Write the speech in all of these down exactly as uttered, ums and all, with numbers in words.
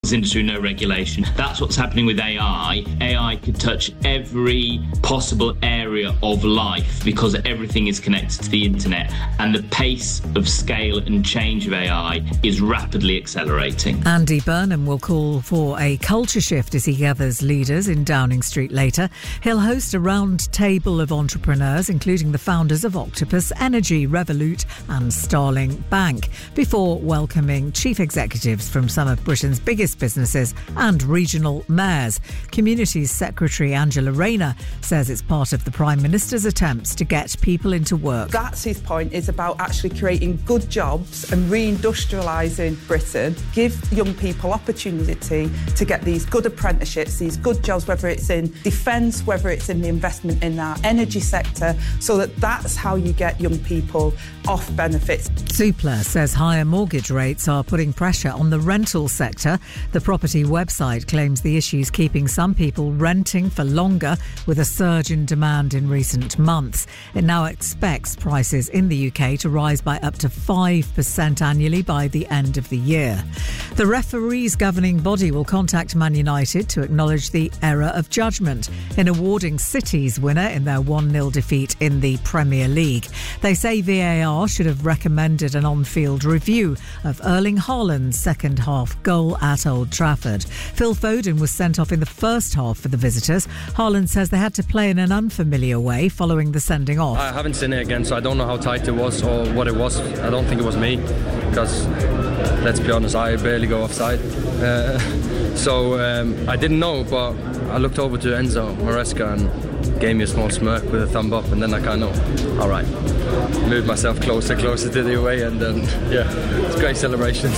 this industry with no regulation. That's what's happening with A I. A I could touch every possible area of life because everything is connected to the internet, and the pace of scale and change of A I is rapidly accelerating. Andy Burnham will call for a culture shift as he gathers leaders in Downing Street later. He'll host a round table of entrepreneurs, including the founders of Octopus Energy, Revolut and Starling Bank, before welcoming chief executives from some of Britain's biggest businesses and regional mayors. Communities Secretary Angela Rayner says it's part of the Prime Minister's attempts to get people into work. That's his point, is about actually creating good jobs and reindustrialising Britain, give young people opportunity to get these good apprenticeships, these good jobs, whether it's in defence, whether it's in the investment in our energy sector, so that that's how you get young people off benefits. Zoopla says higher mortgage rates are putting pressure on the rental sector. The property website claims the issue's keeping some people renting for longer, with a surge in demand in recent months. It now expects prices in the U K to rise by up to five percent annually by the end of the year. The referees governing body will contact Man United to acknowledge the error of judgment in awarding City's winner in their one nil defeat in the Premier League. They say V A R should have recommended an on-field review of Erling Haaland's second-half goal at Old Trafford. Phil Foden was sent off in the first half for the visitors. Haaland says they had to play in an unfamiliar way following the sending off. I haven't seen it again, so I don't know how tight it was or what it was. I don't think it was me, because, let's be honest, I barely go offside. Uh, so um, I didn't know, but I looked over to Enzo Maresca and gave me a small smirk with a thumb up, and then I kind of, all right, moved myself closer, closer to the away, and then, yeah, it's great celebrations.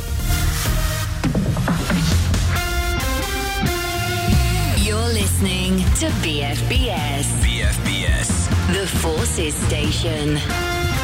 You're listening to B F B S. B F B S. The Forces Station.